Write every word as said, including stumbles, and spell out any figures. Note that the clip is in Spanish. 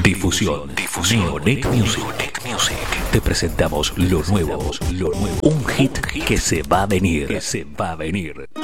Difusión. Difusión. Neonet Music. Music. Te presentamos lo nuevo. Lo nuevo. Un hit que se va a venir. Que se va a venir.